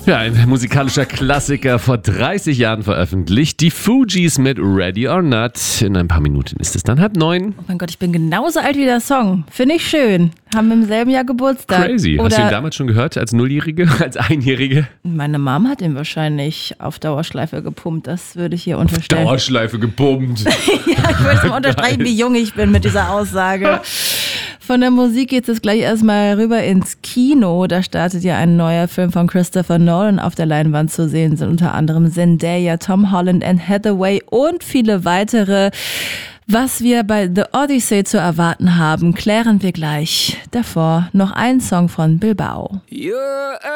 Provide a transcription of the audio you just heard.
Ja, ein musikalischer Klassiker, vor 30 Jahren veröffentlicht. Die Fugees mit Ready or Not. In ein paar Minuten ist es dann 8:30. Oh mein Gott, ich bin genauso alt wie der Song. Finde ich schön. Haben wir im selben Jahr Geburtstag. Crazy. Hast du ihn damals schon gehört, als Nulljährige, als Einjährige? Meine Mom hat ihn wahrscheinlich auf Dauerschleife gepumpt. Das würde ich hier unterstellen. Dauerschleife gepumpt. Ja, ich wollte mal unterstreichen, wie jung ich bin mit dieser Aussage. Von der Musik geht es gleich erstmal rüber ins Kino. Da startet ja ein neuer Film von Christopher Nolan. Auf der Leinwand zu sehen sind unter anderem Zendaya, Tom Holland, Anne Hathaway und viele weitere. Was wir bei The Odyssey zu erwarten haben, klären wir gleich. Davor noch ein Song von Bilbao.